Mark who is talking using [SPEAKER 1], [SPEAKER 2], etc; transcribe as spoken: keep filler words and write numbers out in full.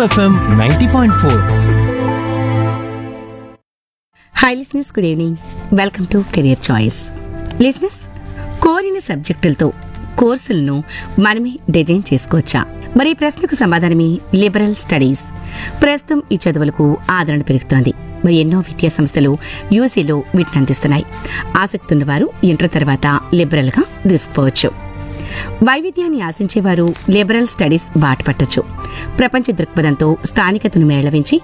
[SPEAKER 1] FM ninety point four.
[SPEAKER 2] Hi లిస్నెస్, good evening. Welcome to career choice. లిస్నెస్, కోరిన సబ్జెక్టులతో కోర్సులను మనమే design చేసుకోవచ్చా? మరి ఈ ప్రశ్నకు సమాధానమే లిబరల్ స్టడీస్. ప్రస్తుతం ఈ చదువులకు ఆదరణ పెరుగుతోంది. మరి ఎన్నో విద్యా సంస్థలు యూజీలో వీటిని అందిస్తున్నాయి. ఆసక్తి ఉన్నవారు ఇంటర్ తర్వాత లిబరల్గా దూసుకుపోవచ్చు. వైవిధ్యాన్ని ఆశించేవారు లిబరల్ స్టడీస్ బాట పట్టొచ్చు. ప్రపంచ దృక్పథంతో స్థానికతను మేళవించి